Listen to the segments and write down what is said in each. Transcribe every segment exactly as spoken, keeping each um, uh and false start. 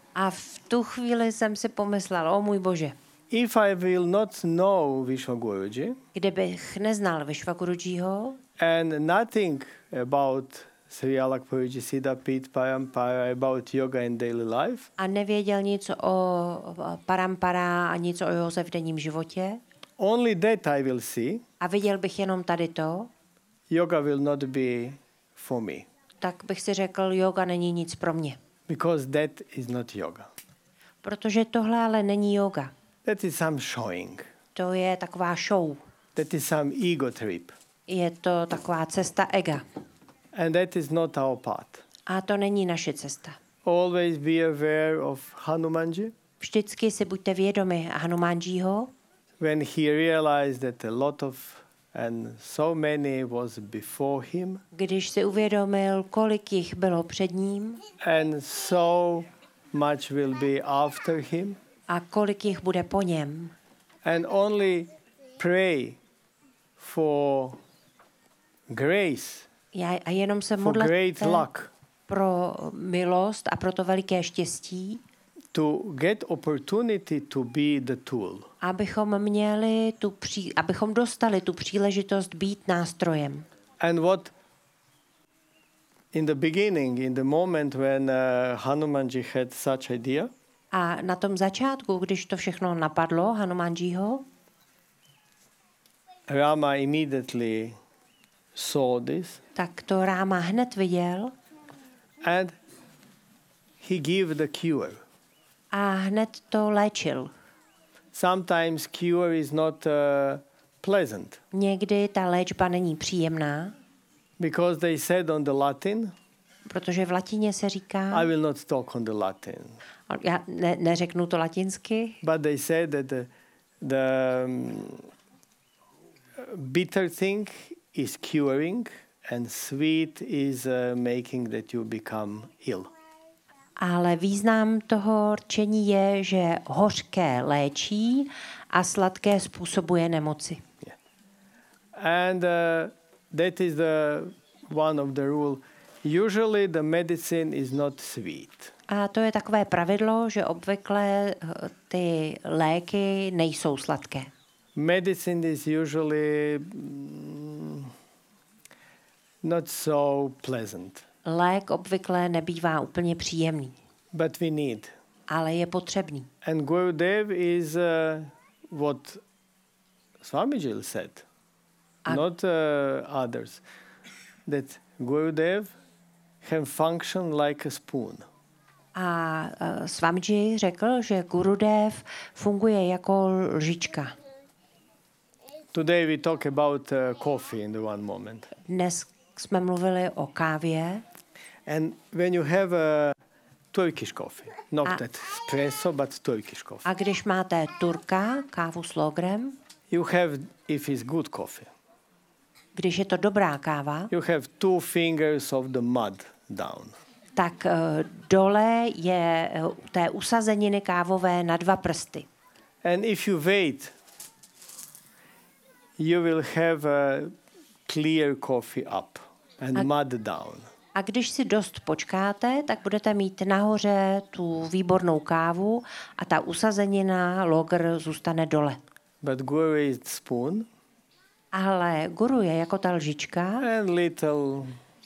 A v tu chvíli jsem si pomyslel, o můj Bože, if I will not know Vishwaguruji kdybych neznal Vishwagurujiho and nothing about Sri Alakpurji Siddhapit Parampara, about yoga in daily life, a nevěděl nic o parampara a nic o jeho denním životě, only that I will see, a viděl bych jenom tady to, yoga will not be for me. tak bych si řekl, yoga není nic pro mě. Because that is not yoga. Protože tohle ale není yoga. That is some showing. To je taková show. That is some ego trip. Je to taková cesta ega. And that is not our path. A to není naše cesta. Always be aware of Hanumanji. Vždycky si buďte vědomi Hanumanjiho. When he realized that a lot of and so many was before him. Když si uvědomil, kolik jich bylo před ním. And so much will be after him. A kolik jich bude po něm. And only pray for grace. Já, a jenom se For great modlete luck. pro milost a pro to veliké štěstí, To get opportunity to be the tool. abychom měli tu pří, abychom dostali tu příležitost být nástrojem. And what in the beginning, in the moment when uh, Hanumanji had such idea, A na tom začátku, když to všechno napadlo Hanumanjiho, Rama immediately saw this tak to Ráma hned viděl and he gave the cure. a hned to léčil. Sometimes cure is not uh, pleasant Někdy ta léčba není příjemná, because they said on the Latin, protože v latině se říká, I will not talk on the Latin, já ne, neřeknu to latinsky, but they said that the, the um, bitter thing is curing and sweet is uh, making that you become ill. ale význam toho rčení je, že hořké léčí a sladké způsobuje nemoci. Yeah. And uh, that is the one of the rule. Usually the medicine is not sweet. A to je takové pravidlo, že obvykle ty léky nejsou sladké. Medicine is usually mm, not so pleasant, Lék obvykle nebývá úplně příjemný, but we need. ale je potřebný. And Gurudev is uh, what Swamiji said, A- not uh, others. That Gurudev can function like a spoon. A uh, Swamiji řekl, že Gurudev funguje jako lžička. Today we talk about uh, coffee in the one moment. Dnes jsme mluvili o kávě And when you have a Turkish coffee, not A- that espresso, but Turkish coffee, a když máte turka, kávu s logrem, you have, if it's good coffee, když je to dobrá káva, you have two fingers of the mud down. tak uh, dole je uh, té usazeniny kávové na dva prsty. And if you wait, you will have a clear coffee up and A- mud down. A když si dost počkáte, tak budete mít nahoře tu výbornou kávu a ta usazenina, logr, zůstane dole. But Guru is spoon Ale guru je jako ta lžička, and little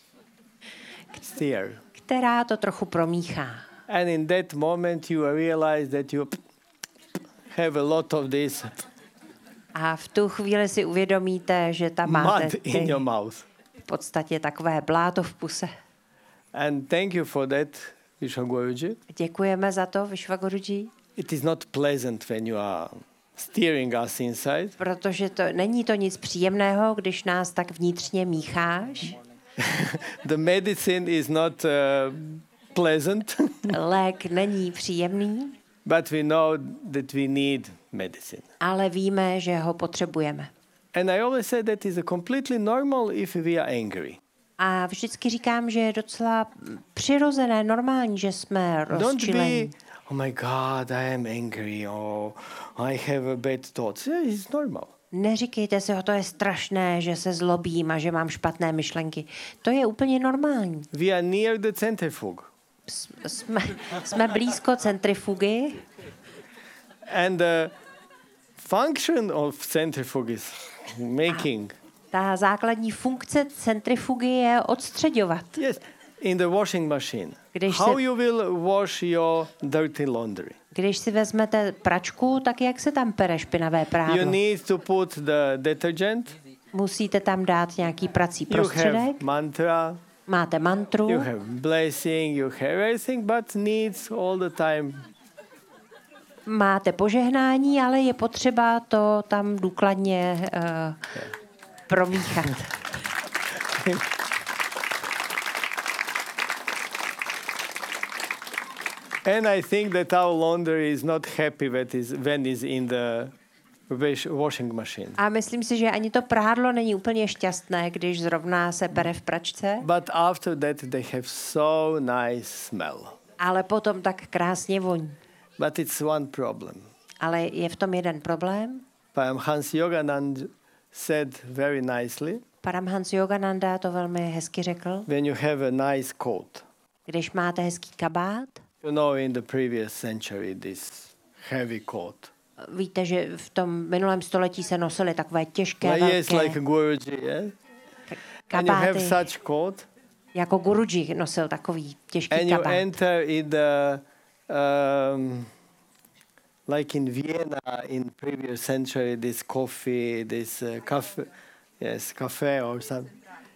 stir. která to trochu promíchá. And in that moment you realize that you have a lot of this A v tu chvíli si uvědomíte, že tam máte mud in ty, your mouth. v podstatě takové bláto v puse. And thank you for that, Vishwaguruji. Děkujeme za to, Vishwaguruji, It is not pleasant when you are steering us inside. protože to není to nic příjemného, když nás tak vnitřně mícháš. The medicine is not uh, pleasant, Lék není příjemný, but we know that we need medicine. ale víme, že ho potřebujeme. And I always say that is a completely normal if we are angry. A vždycky říkám, že je docela přirozené, normální, že jsme Don't rozčilení. be, oh my God, I am angry, or I have a bad thoughts. Yeah, it's normal. Neříkejte si, to je strašné, že se zlobím a že mám špatné myšlenky. To je úplně normální. We are near the centrifuge. Jsme, jsme blízko centrifugy. And the function of centrifuge is making. Ta základní funkce centrifugy je odstřeďovat. Yes, in the washing machine. Když How se- you will wash your dirty laundry? Když si vezmete pračku, tak jak se tam pere špinavé You prádlo? need to put the detergent. Musíte tam dát nějaký prací You have prostředek, mantra. máte mantru, You have blessing. You have everything, but needs all the time. máte požehnání, ale je potřeba to tam důkladně uh, promíchat. And I think that our laundry is not happy that is when is in the wash- washing machine. A myslím si, že ani to prádlo není úplně šťastné, když zrovna se pere v pračce, But after that, they have so nice smell. ale potom tak krásně voní. But it's one problem. Ale je v tom jeden problém. Param Hans Yoganand said very nicely, Paramhans Yogananda to velmi hezky řekl. when you have a nice coat, Když máte hezký kabát, you know, in the previous century, this heavy coat. víte, že v tom minulém století se nosily takové těžké, Like, yes, velké like Guruji, yeah? And you have kabáty. such coat, Jako Guruji nosil takový těžký and you kabát. enter in the, um, like in Vienna in previous century, this coffee, this uh, cafe, yes, cafe or something.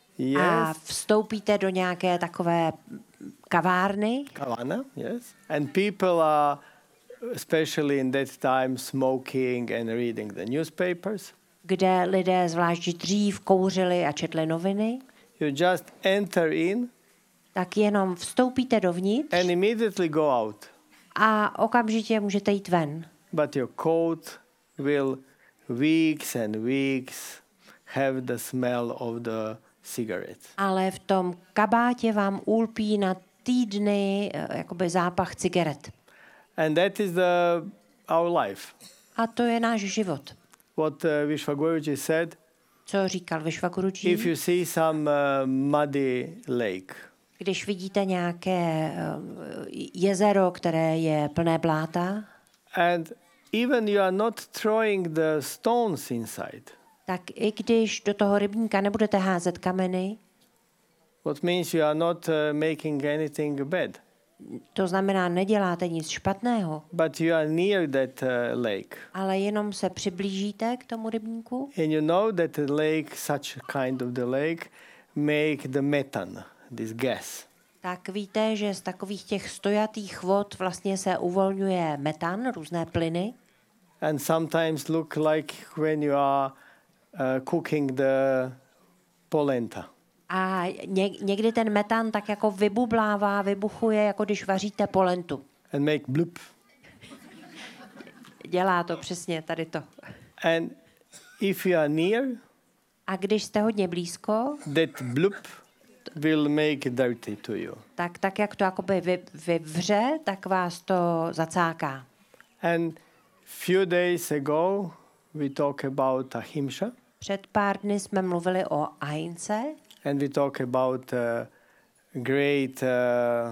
A Yes, vstoupíte do nějaké takové kavárny Kavana, yes. And people are, especially in that time, smoking and reading the newspapers. kde lidé zvlášť dřív kouřili a četli noviny, You just enter in tak jenom vstoupíte dovnitř and immediately go out. a okamžitě můžete jít ven. But your coat will weeks and weeks have the smell of the cigarettes. Ale v tom kabátě vám ulpí na týdny eh, jakoby zápach cigaret. And that is the, our life. A to je náš život. What uh, Vishwaguruji said, Co říkal Vishwaguruji? if you see some uh, muddy lake, Když vidíte nějaké eh, jezero, které je plné bláta, and even you are not throwing the stones inside, tak i když do toho rybníka nebudete házet kameny, what means you are not uh, making anything bad, to znamená, neděláte nic špatného, but you are near that uh, lake. ale jenom se přiblížíte k tomu rybníku And you know that the lake, such a kind of the lake, make the methane, this gas. tak víte, že z takových těch stojatých vod vlastně se uvolňuje metan, různé plyny. And sometimes look like when you are uh, cooking the polenta. A ně, někdy ten metan tak jako vybublává, vybuchuje, jako když vaříte polentu. And make bloop. Dělá to přesně tady to. And if you are near, A když jste hodně blízko, that bloop will make dirty to you. tak tak, jak to jakoby vy, vyvře, tak vás to zacáká. And few days ago, we talk about ahimsa, Před pár dny jsme mluvili o ahimse and we talk about uh, great, uh,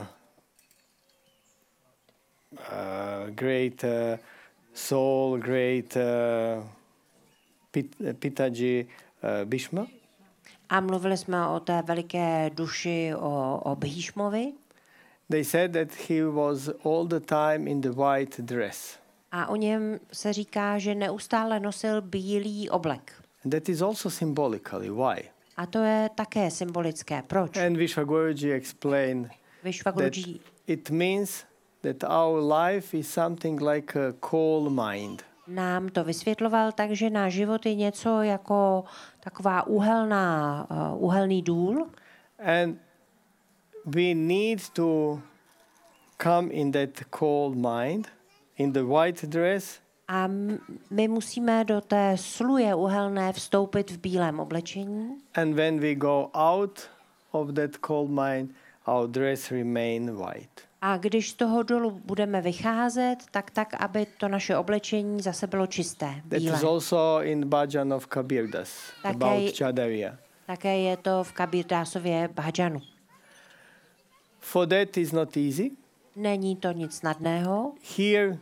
uh, great uh, soul, great uh, Pit, Pitaji uh, Bhishma. a mluvili jsme o té veliké duši, o, o Bhíšmovi. They said that he was all the time in the white dress. A o něm se říká, že neustále nosil bílý oblek. And that is also symbolically why. A to je také symbolické. Proč? And Vishwaguruji explained that Vishwaguruji it means that our life is something like a coal mine. nám to vysvětloval tak, že náš život je něco jako taková uhelná, uh, uhelný důl And we need to come in that coal mine, in the white dress, a m- my musíme do té sluje uhelné vstoupit v bílém oblečení and when we go out of that coal mine, our dress remain white. a když z toho dolu budeme vycházet, tak tak, aby to naše oblečení zase bylo čisté, That bílé. is also in Bhajan of Kabir Das, Také- about Chadaria. Také je to v Kabir Dásově bhajanu. For that is not easy. Není to nic snadného. Here,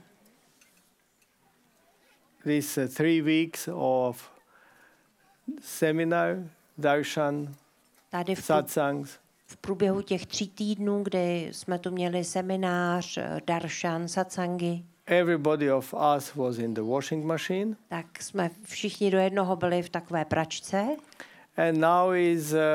these uh, three weeks of seminar, darshan, Tady v, prů- satsangs, v průběhu těch tří týdnů, kdy jsme tu měli seminář, darshan, satsangy, everybody of us was in the washing machine. tak jsme všichni do jednoho byli v takové pračce. And now is uh,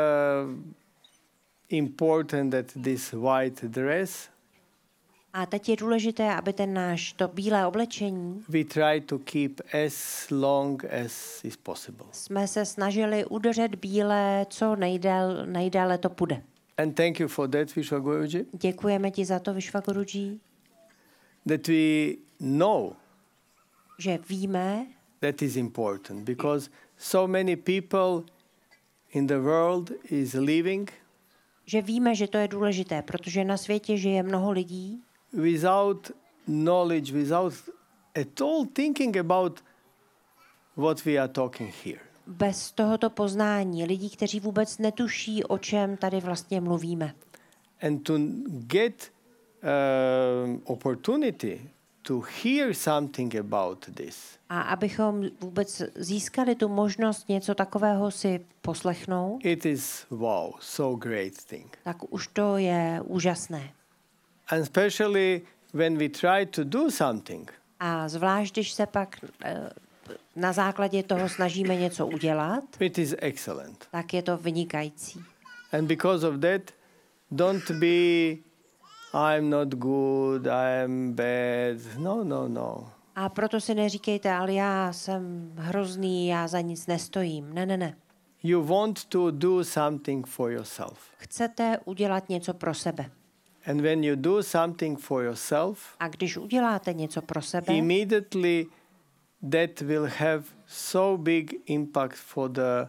important that this white dress, A teď je důležité, aby ten náš, to bílé oblečení, we try to keep as long as is possible. jsme se snažili udržet bílé, co nejdéle, nejdéle to půjde. And thank you for that, Vishwaguruji, Děkujeme ti za to, Vishwaguruji, that we know že víme, that is important, because so many people in the world is living že víme, že to je důležité, protože na světě žije mnoho lidí, without knowledge, without at all thinking about what we are talking here. bez tohoto poznání, lidí, kteří vůbec netuší, o čem tady vlastně mluvíme. And to get um, opportunity to hear something about this, A abychom vůbec získali tu možnost něco takového si poslechnout, it is wow, so great thing. tak už to je úžasné. And especially when we try to do something, A zvlášť, když se pak eh, na základě toho snažíme něco udělat, it is excellent. tak je to vynikající. And because of that, don't be, I'm not good, I'm bad. No, no, no. A proto si neříkejte, ale já jsem hrozný, já za nic nestojím. Ne, ne, ne. You want to do something for yourself. Chcete udělat něco pro sebe. And when you do something for yourself, A když uděláte něco pro sebe, immediately that will have so big impact for the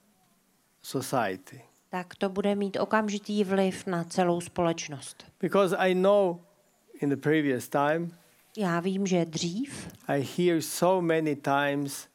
society. tak to bude mít okamžitý vliv na celou společnost. Because I know in the previous time, Já vím, že dřív I hear so many times,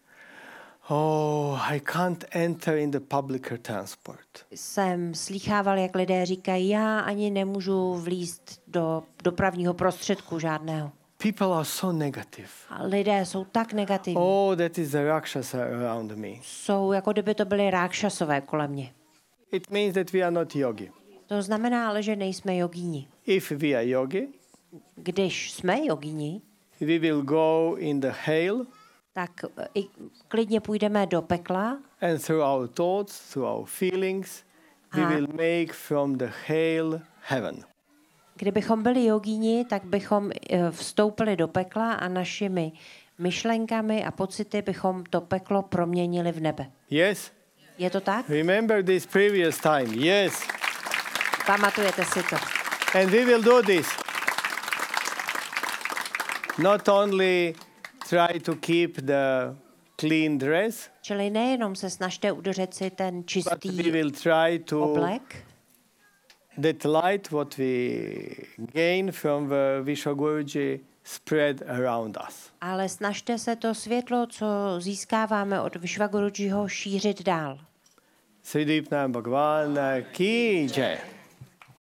oh, I can't enter in the public transport. jsem slýchával, jak lidé říkají, já ani nemůžu vlízt do dopravního prostředku žádného. People are so negative. A lidé jsou tak negativní. Oh, that is the rakshasa around me. Jsou, jako kdyby to byly rákšasové kolem mě. It means that we are not yogi. To znamená ale, že nejsme jogíni. If we are yogi, Když jsme jogíni, we will go in the hell, tak i klidně půjdeme do pekla and through our thoughts, through our feelings, we A- will make from the hell heaven. Kdybychom byli jogíni, tak bychom eh, vstoupili do pekla a našimi myšlenkami a pocity bychom to peklo proměnili v nebe. Yes? Je to tak? Remember this previous time. Yes. Pamatujete si to. And we will do this. Not only try to keep the clean dress, Čili nejenom se snažte udržet si ten but we čistý will try to oblek, that light what we gain from the Vishwaguruji spread around us. ale snažte se to světlo, co získáváme od Vishwagurujiho, šířit dál. Sridipna Bhagavana ki jai.